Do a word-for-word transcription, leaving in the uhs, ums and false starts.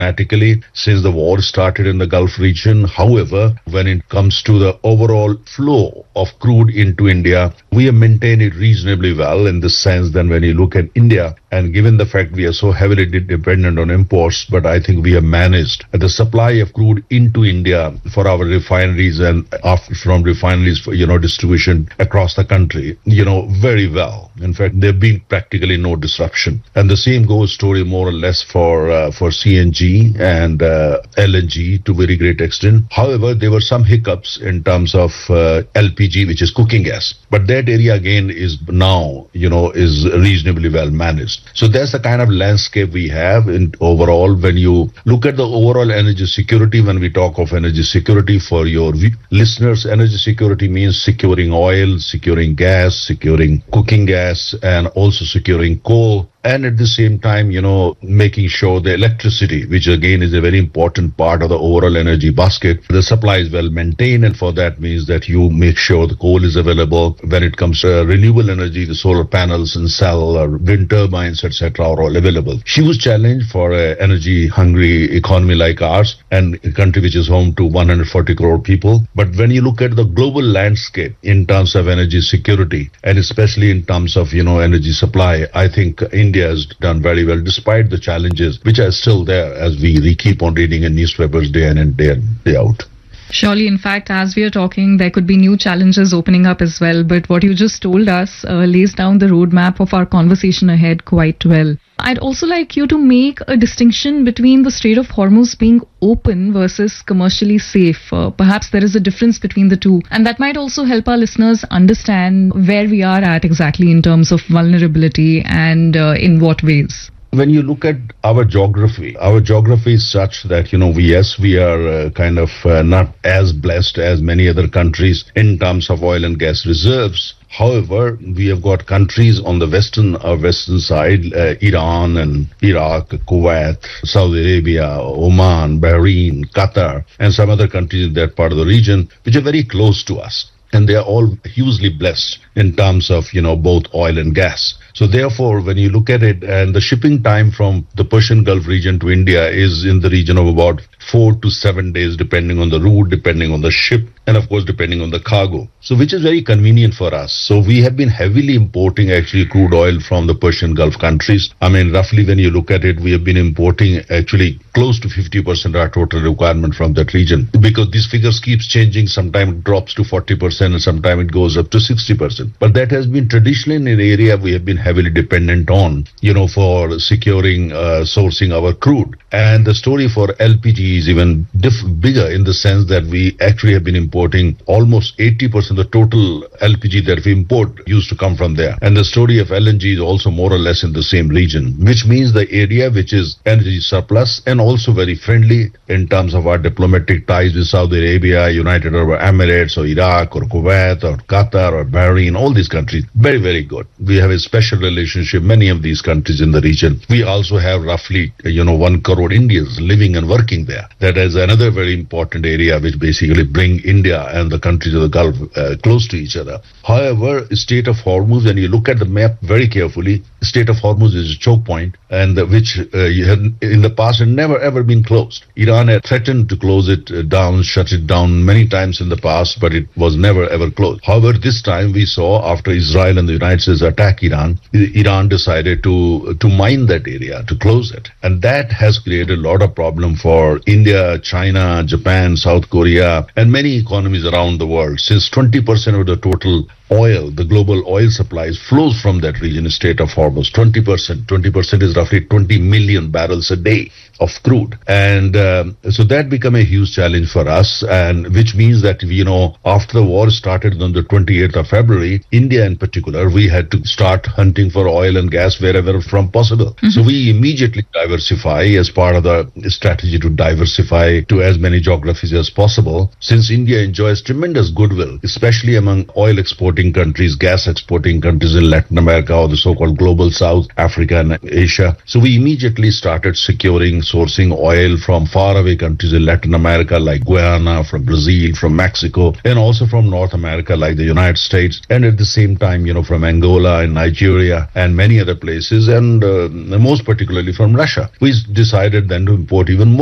dramatically since the war started in the Gulf region. However, when it comes to the overall flow of crude into India, we have maintained it reasonably well in the sense that when you look at India, and given the fact we are so heavily de- dependent on imports, but I think we have managed the supply of crude into India for our refineries and after from refineries for, you know, distribution across the country, you know, very well. In fact, there have been practically no disruption. And the same goes story more or less for uh, for C N G and uh, L N G to very great extent. However, there were some hiccups in terms of uh, L P G, which is cooking gas. But that area again is now, you know, is reasonably well managed. So that's the kind of landscape we have in overall. When you look at the overall energy security, when we talk of energy security for your v- listeners, energy security means securing oil, securing gas, securing cooking gas, and also securing coal. And at the same time, you know, making sure the electricity, which again is a very important part of the overall energy basket, the supply is well maintained. And for that means that you make sure the coal is available. When it comes to renewable energy, the solar panels and cell or wind turbines, et cetera are all available. Huge challenge for an energy hungry economy like ours and a country which is home to one hundred forty crore people. But when you look at the global landscape in terms of energy security and especially in terms of, you know, energy supply, I think in India has done very well despite the challenges which are still there as we keep on reading in newspapers day in and day in, day out. Surely, in fact, as we are talking, there could be new challenges opening up as well. But what you just told us uh, lays down the roadmap of our conversation ahead quite well. I'd also like you to make a distinction between the Strait of Hormuz being open versus commercially safe. Uh, perhaps there is a difference between the two. And that might also help our listeners understand where we are at exactly in terms of vulnerability and uh, in what ways. When you look at our geography, our geography is such that, you know, we, yes, we are uh, kind of uh, not as blessed as many other countries in terms of oil and gas reserves. However, we have got countries on the western uh, western side, uh, Iran and Iraq, Kuwait, Saudi Arabia, Oman, Bahrain, Qatar, and some other countries in that part of the region, which are very close to us. And they are all hugely blessed in terms of, you know, both oil and gas. So therefore, when you look at it, and the shipping time from the Persian Gulf region to India is in the region of about four to seven days, depending on the route, depending on the ship, and of course, depending on the cargo. So which is very convenient for us. So we have been heavily importing actually crude oil from the Persian Gulf countries. I mean, roughly when you look at it, we have been importing actually close to fifty percent of our total requirement from that region. Because these figures keeps changing. Sometimes it drops to forty percent and sometimes it goes up to sixty percent. But that has been traditionally in an area we have been heavily dependent on, you know, for securing, uh, sourcing our crude. And the story for L P G is even diff- bigger in the sense that we actually have been importing almost eighty percent of the total L P G that we import used to come from there. And the story of L N G is also more or less in the same region, which means the area which is energy surplus and also very friendly in terms of our diplomatic ties with Saudi Arabia, United Arab Emirates or Iraq or Kuwait or Qatar or Bahrain, all these countries. Very, very good. We have a special relationship, many of these countries in the region. We also have roughly, you know, one crore Indians living and working there. That is another very important area which basically bring India and the countries of the Gulf uh, close to each other. However, Strait of Hormuz, when you look at the map very carefully, Strait of Hormuz is a choke point and uh, which uh, you had, in the past had never ever been closed. Iran had threatened to close it uh, down, shut it down many times in the past, but it was never ever closed. However, this time we saw after Israel and the United States attacked Iran, Iran decided to to mine that area, to close it. And that has created a lot of problem for India, China, Japan, South Korea, and many economies around the world. Since twenty percent of the total oil, the global oil supplies flows from that region, Strait of Hormuz. twenty percent. twenty percent is roughly twenty million barrels a day of crude. And um, so that became a huge challenge for us, and which means that, you know, after the war started on the twenty-eighth of February, India in particular, we had to start hunting for oil and gas wherever from possible. Mm-hmm. So we immediately diversify as part of the strategy to diversify to as many geographies as possible, since India enjoys tremendous goodwill, especially among oil exporting exporting countries, gas exporting countries in Latin America or the so-called global South, Africa and Asia. So we immediately started securing, sourcing oil from faraway countries in Latin America like Guyana, from Brazil, from Mexico, and also from North America like the United States, and at the same time, you know, from Angola and Nigeria and many other places, and uh, most particularly from Russia. We decided then to import even more